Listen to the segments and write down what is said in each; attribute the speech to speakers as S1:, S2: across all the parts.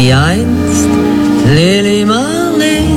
S1: wie einst Lili Marleen,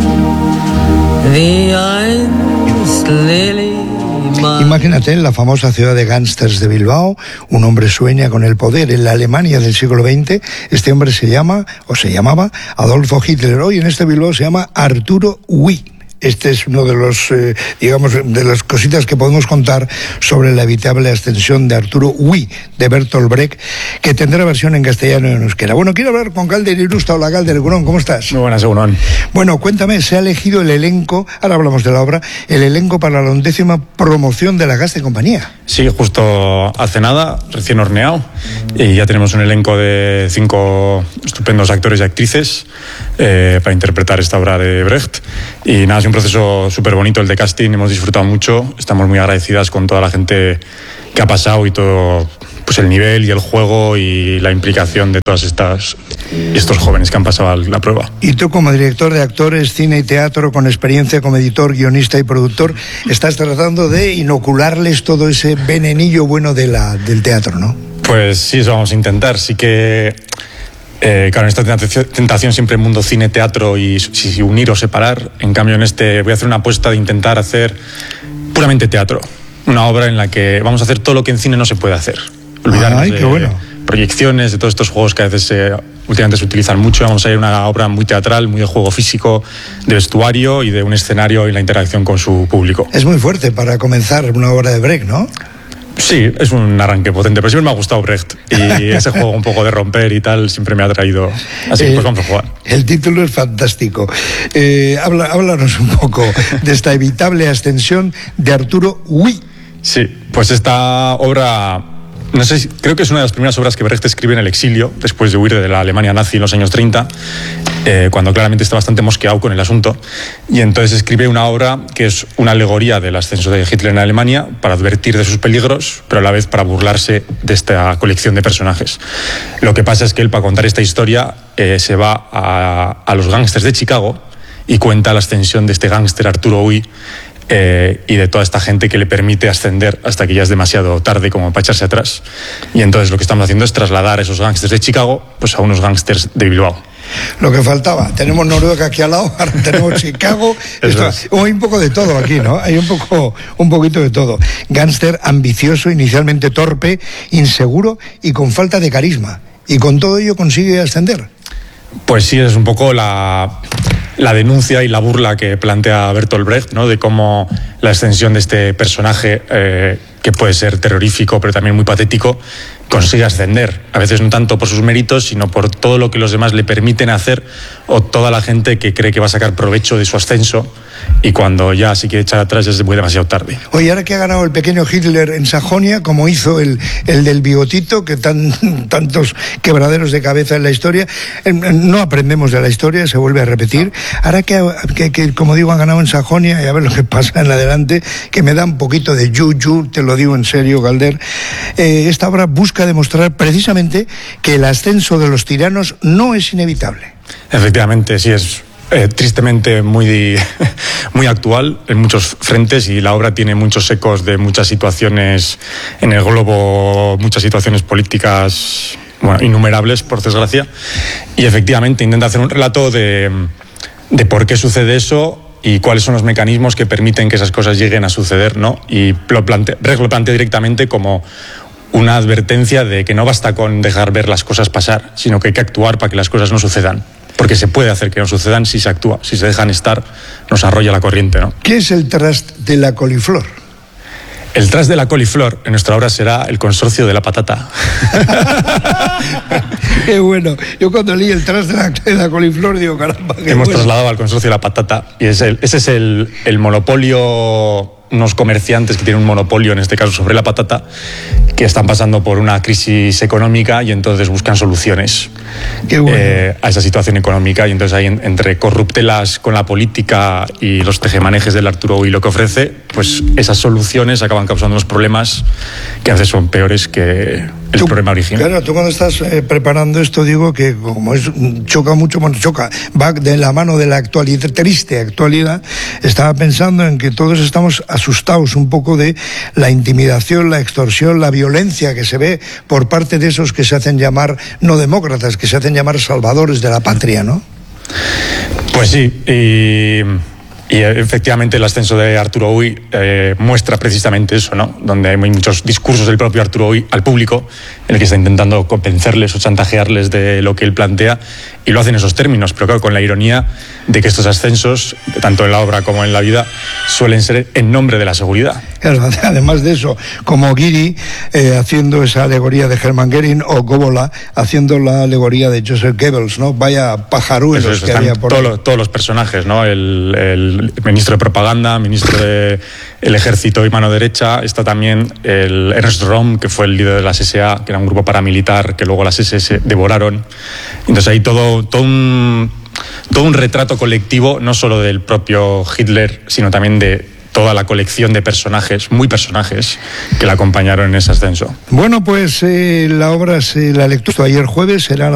S1: wie einst Lili.
S2: Imagínate, en la famosa ciudad de gángsters de Bilbao, un hombre sueña con el poder. En la Alemania del siglo XX, este hombre se llamaba Adolfo Hitler. Hoy en este Bilbao se llama Arturo Ui. Este es uno de los, de las cositas que podemos contar sobre la evitable ascensión de Arturo Ui, de Bertolt Brecht, que tendrá versión en castellano y en euskera. Bueno, quiero hablar con Galder Irusta. Hola, Galder, Egunon, ¿cómo estás?
S3: Muy buenas, Egunon.
S2: Bueno, cuéntame, se ha elegido el elenco, ahora hablamos de la obra, el elenco para la 11ª promoción de la Gasta y Compañía.
S3: Sí, justo hace nada, recién horneado, y ya tenemos un elenco de 5 estupendos actores y actrices para interpretar esta obra de Brecht. Y nada, es un proceso súper bonito el de casting, hemos disfrutado mucho, estamos muy agradecidas con toda la gente que ha pasado y todo, pues el nivel y el juego y la implicación de todas estos jóvenes que han pasado la prueba.
S2: Y tú, como director de actores, cine y teatro, con experiencia como editor, guionista y productor, estás tratando de inocularles todo ese venenillo bueno del teatro, ¿no?
S3: Pues sí, eso vamos a intentar. Sí que claro, en esta tentación siempre en mundo cine-teatro y si unir o separar. En cambio, en este voy a hacer una apuesta de intentar hacer puramente teatro. Una obra en la que vamos a hacer todo lo que en cine no se puede hacer. Olvidarnos de proyecciones, de todos estos juegos que a veces últimamente se utilizan mucho. Vamos a ir a una obra muy teatral, muy de juego físico, de vestuario y de un escenario y la interacción con su público.
S2: Es muy fuerte para comenzar una obra de Brecht, ¿no?
S3: Sí, es un arranque potente, pero siempre me ha gustado Brecht y ese juego un poco de romper y tal siempre me ha atraído, así que pues vamos a jugar.
S2: El título es fantástico. Háblanos un poco de esta evitable ascensión de Arturo Ui.
S3: Sí, pues esta obra, no sé, creo que es una de las primeras obras que Brecht escribe en el exilio, después de huir de la Alemania nazi en los años 30, cuando claramente está bastante mosqueado con el asunto, y entonces escribe una obra que es una alegoría del ascenso de Hitler en Alemania para advertir de sus peligros, pero a la vez para burlarse de esta colección de personajes. Lo que pasa es que él, para contar esta historia, se va a los gángsters de Chicago y cuenta la ascensión de este gángster Arturo Ui, y de toda esta gente que le permite ascender hasta que ya es demasiado tarde como para echarse atrás. Y entonces lo que estamos haciendo es trasladar a esos gángsters de Chicago pues a unos gángsters de Bilbao.
S2: Lo que faltaba, tenemos Noruega aquí al lado, ahora tenemos Chicago, hay un poco de todo aquí, ¿no? Hay un poquito de todo. Gángster ambicioso, inicialmente torpe, inseguro y con falta de carisma. Y con todo ello consigue ascender.
S3: Pues sí, es un poco la denuncia y la burla que plantea Bertolt Brecht, ¿no? De cómo la ascensión de este personaje, que puede ser terrorífico pero también muy patético, consigue ascender, a veces no tanto por sus méritos, sino por todo lo que los demás le permiten hacer, o toda la gente que cree que va a sacar provecho de su ascenso, y cuando ya se quiere echar atrás ya es muy demasiado tarde.
S2: Oye, ahora que ha ganado el pequeño Hitler en Sajonia, como hizo el del bigotito, que tantos quebraderos de cabeza en la historia, no aprendemos de la historia, se vuelve a repetir. Ahora que como digo, han ganado en Sajonia, y a ver lo que pasa en adelante, que me da un poquito de yuyu, te lo digo en serio, Galder. Esta obra busca demostrar precisamente que el ascenso de los tiranos no es inevitable.
S3: Efectivamente, sí, es tristemente muy actual en muchos frentes, y la obra tiene muchos ecos de muchas situaciones en el globo, muchas situaciones políticas, bueno, innumerables, por desgracia, y efectivamente intenta hacer un relato de por qué sucede eso y cuáles son los mecanismos que permiten que esas cosas lleguen a suceder, ¿no? Y Brecht lo plantea directamente como una advertencia de que no basta con dejar ver las cosas pasar, sino que hay que actuar para que las cosas no sucedan. Porque se puede hacer que no sucedan si se actúa. Si se dejan estar, nos arrolla la corriente, ¿no?
S2: ¿Qué es el trust de la coliflor?
S3: El trust de la coliflor en nuestra obra será el consorcio de la patata.
S2: Qué bueno. Yo cuando leí el trust de la coliflor digo, caramba, qué
S3: Hemos
S2: bueno.
S3: trasladado al consorcio de la patata, y ese es el monopolio, unos comerciantes que tienen un monopolio, en este caso sobre la patata, que están pasando por una crisis económica y entonces buscan soluciones.
S2: Qué bueno.
S3: A esa situación económica, y entonces ahí entre corruptelas con la política y los tejemanejes del Arturo Ui lo que ofrece, pues esas soluciones acaban causando unos problemas que a veces son peores que el problema original.
S2: Claro, tú cuando estás preparando esto, digo que como choca mucho, va de la mano de la actualidad, triste actualidad. Estaba pensando en que todos estamos asustados un poco de la intimidación, la extorsión, la violencia que se ve por parte de esos que se hacen llamar no demócratas, que se hacen llamar salvadores de la patria, ¿no?
S3: Pues sí, y efectivamente el ascenso de Arturo Ui muestra precisamente eso, ¿no? Donde hay muchos discursos del propio Arturo Ui al público en el que está intentando convencerles o chantajearles de lo que él plantea, y lo hace en esos términos, pero claro, con la ironía de que estos ascensos, tanto en la obra como en la vida, suelen ser en nombre de la seguridad.
S2: Claro, además de eso, como Guiri haciendo esa alegoría de Hermann Göring, o Góbola haciendo la alegoría de Joseph Goebbels, ¿no? Vaya pajaruelos que había por ahí.
S3: Todos los personajes, ¿no? El ministro de propaganda, ministro del ejército y mano derecha, está también el Ernst Röhm, que fue el líder de las SA, que era un grupo paramilitar que luego las SS devoraron. Entonces hay todo un retrato colectivo, no solo del propio Hitler, sino también de toda la colección de personajes, muy personajes, que le acompañaron en ese ascenso.
S2: Bueno, pues la obra, la lectura ayer jueves será